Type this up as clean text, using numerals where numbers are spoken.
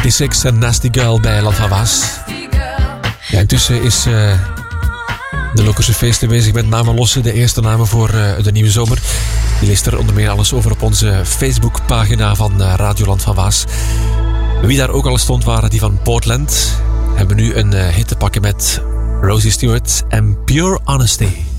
86 en Nasty Girl bij Land van Waas. Ja, intussen is de Lokerse Feesten bezig met namen lossen. De eerste namen voor de nieuwe zomer. Je leest er onder meer alles over op onze Facebookpagina van Radio Land van Waas. Wie daar ook al stond waren die van Portland. Hebben nu een hit te pakken met Rosie Stewart en Pure Honesty.